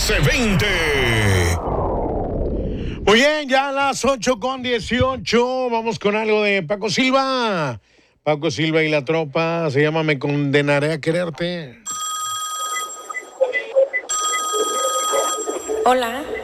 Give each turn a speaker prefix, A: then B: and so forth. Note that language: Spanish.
A: 1420.
B: Muy bien, ya a las 8:18. Vamos con algo de Paco Silva. Paco Silva y la tropa. Se llama Me condenaré a quererte.
C: Hola.